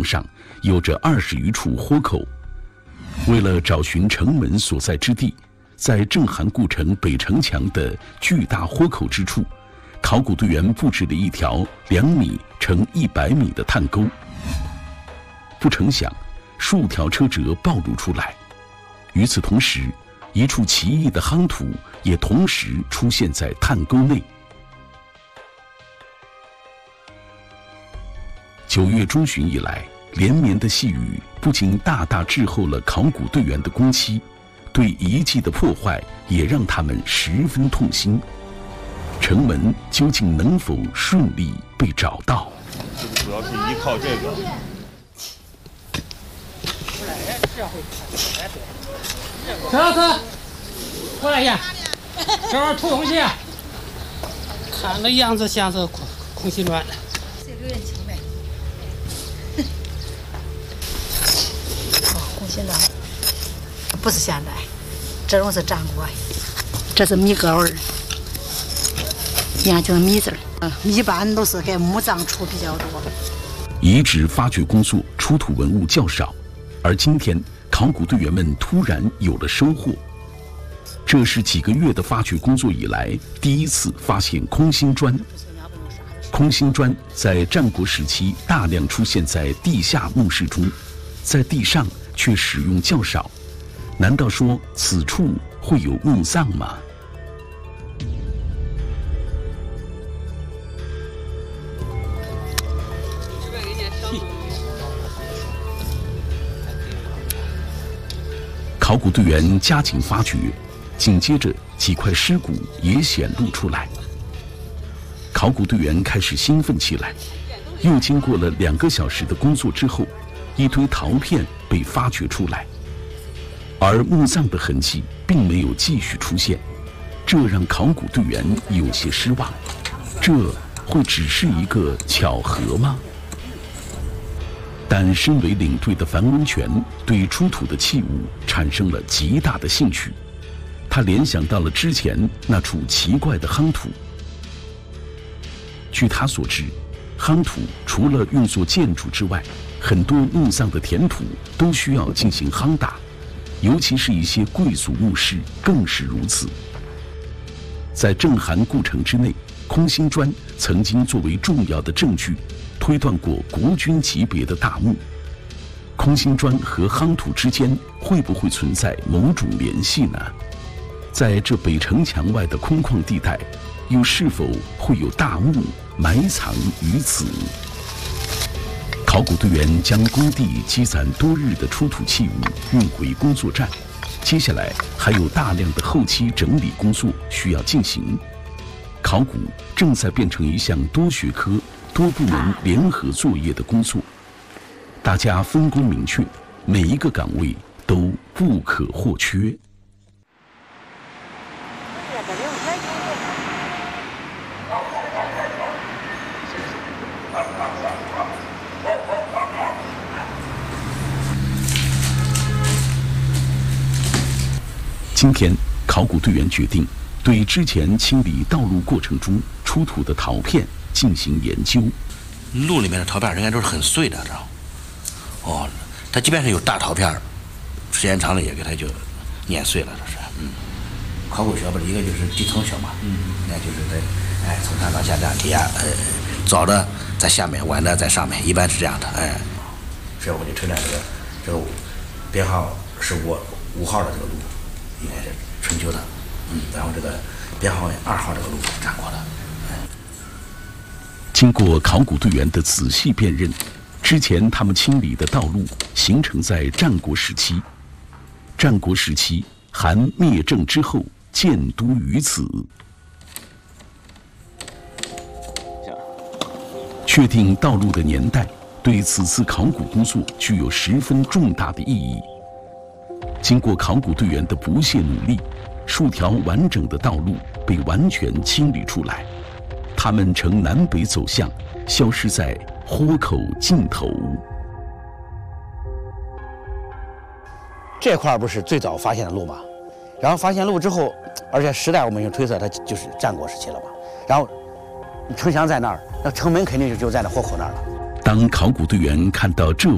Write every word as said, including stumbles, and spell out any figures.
上有着二十余处豁口。为了找寻城门所在之地，在郑韩故城北城墙的巨大豁口之处，考古队员布置了一条两米乘一百米的探沟。不成想，数条车辙暴露出来。与此同时，一处奇异的夯土也同时出现在探沟内。九月中旬以来，连绵的细雨不仅大大滞后了考古队员的工期，对遗迹的破坏也让他们十分痛心。城门究竟能否顺利被找到？ 这个主要是依靠这个。 陈老师，过来一下，这玩意儿偷东西。看那样子像是空空心砖。 这刘元清呗。哦，空心砖，不是现代，这种是战国。这是米格纹，你看就是米字儿。一般都是给墓葬出比较多。 遗址发掘工作出土文物较少，而今天考古队员们突然有了收获。这是几个月的发掘工作以来第一次发现空心砖。空心砖在战国时期大量出现在地下墓室中，在地上却使用较少。难道说此处会有墓葬吗？考古队员加紧发掘，紧接着几块尸骨也显露出来。考古队员开始兴奋起来。又经过了两个小时的工作之后，一堆陶片被发掘出来，而墓葬的痕迹并没有继续出现，这让考古队员有些失望。这会只是一个巧合吗？但身为领队的樊文全对出土的器物产生了极大的兴趣，他联想到了之前那处奇怪的夯土。据他所知，夯土除了用作建筑之外，很多墓葬的填土都需要进行夯打，尤其是一些贵族墓室更是如此。在郑韩故城之内，空心砖曾经作为重要的证据推断过国君级别的大墓。空心砖和夯土之间会不会存在某种联系呢？在这北城墙外的空旷地带，又是否会有大墓埋藏于此？考古队员将工地积攒多日的出土器物运回工作站，接下来还有大量的后期整理工作需要进行。考古正在变成一项多学科、多部门联合作业的工作，大家分工明确，每一个岗位都不可或缺。今天，考古队员决定对之前清理道路过程中出土的陶片进行研究。 路里面的陶片应该都是很碎的，知道吗？哦，它即便是有大陶片，时间长了也给它就碾碎了，这是。嗯。考古学不是一个就是地层学嘛，嗯，那就是在哎从上到下这样叠，呃，早的在下面，晚的在上面，一般是这样的，哎。所以我就承认这个这个编号是五五号的这个路。应该是春秋的，嗯，然后这个编号二号这个路是战国的。嗯、 经过考古队员的仔细辨认，之前他们清理的道路形成在战国时期。战国时期，韩灭郑之后建都于此。确定道路的年代，对此次考古工作具有十分重大的意义。经过考古队员的不懈努力，数条完整的道路被完全清理出来，他们呈南北走向，消失在豁口尽头。 这块不是最早发现的路吗？然后发现路之后，而且时代我们就推测它就是战国时期了吧。然后城墙在那儿，那城门肯定就就在那豁口那儿了。 当考古队员看到这